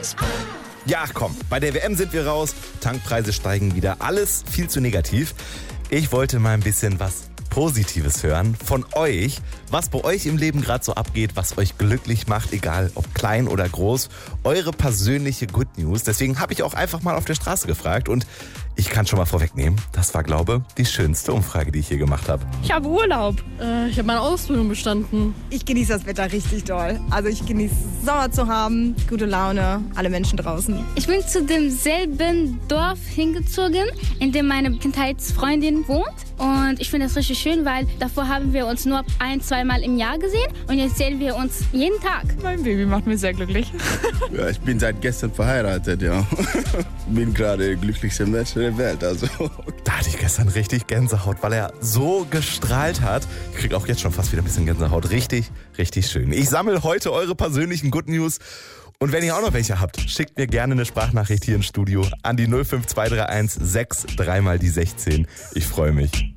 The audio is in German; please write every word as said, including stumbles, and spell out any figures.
Ja, komm, bei der W M sind wir raus, Tankpreise steigen wieder, alles viel zu negativ. Ich wollte mal ein bisschen was Positives hören von euch, was bei euch im Leben gerade so abgeht, was euch glücklich macht, egal ob klein oder groß, eure persönliche Good News. Deswegen habe ich auch einfach mal auf der Straße gefragt und ich kann schon mal vorwegnehmen, das war, glaube ich, die schönste Umfrage, die ich hier gemacht habe. Ich habe Urlaub. Äh, ich habe meine Ausbildung bestanden. Ich genieße das Wetter richtig doll. Also ich genieße Sommer zu haben, gute Laune, alle Menschen draußen. Ich bin zu demselben Dorf hingezogen, in dem meine Kindheitsfreundin wohnt. Und ich finde das richtig schön, weil davor haben wir uns nur ein-, zweimal im Jahr gesehen und jetzt sehen wir uns jeden Tag. Mein Baby macht mich sehr glücklich. Ja, ich bin seit gestern verheiratet, ja. Bin gerade der glücklichste Mensch der Welt, also. Da hatte ich gestern richtig Gänsehaut, weil er so gestrahlt hat. Ich kriege auch jetzt schon fast wieder ein bisschen Gänsehaut. Richtig, richtig schön. Ich sammle heute eure persönlichen Good News. Und wenn ihr auch noch welche habt, schickt mir gerne eine Sprachnachricht hier ins Studio an die null fünf zwei drei eins sechs drei mal die sechzehn. Ich freue mich.